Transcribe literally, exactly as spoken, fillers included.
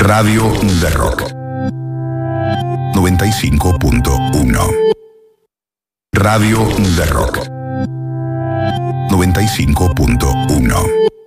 Radio de Rock noventa y cinco punto uno. Radio de Rock noventa y cinco punto uno.